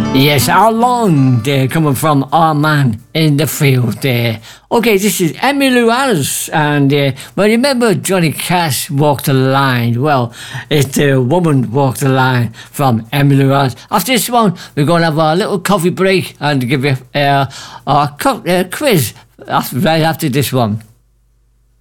Yes, how long they're coming from our man in the field there. Okay, this is Emmylou Harris, and well, remember Johnny Cash walked the line. Well, it's the woman walked the line from Emmylou Harris. After this one, we're going to have a little coffee break and give you our quiz right after this one.